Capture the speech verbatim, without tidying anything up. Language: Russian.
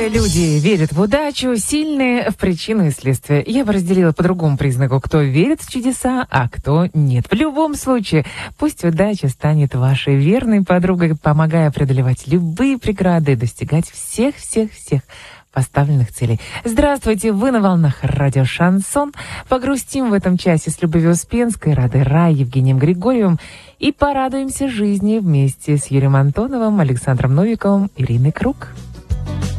Слабые люди верят в удачу, сильные — в причины и следствия. Я бы разделила по другому признаку, кто верит в чудеса, а кто нет. В любом случае, пусть удача станет вашей верной подругой, помогая преодолевать любые преграды и достигать всех-всех-всех поставленных целей. Здравствуйте, вы на волнах радио «Шансон». Погрустим в этом часе с Любовью Успенской, Радой Рай, Евгением Григорьевым и порадуемся жизни вместе с Юрием Антоновым, Александром Новиковым, Ириной Круг.